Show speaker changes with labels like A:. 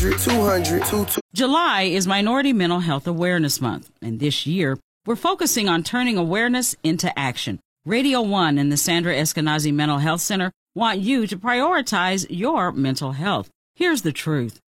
A: July is Minority Mental Health Awareness Month, and this year we're focusing on turning awareness into action. Radio 1 and the Sandra Eskenazi Mental Health Center want you to prioritize your mental health. Here's the truth.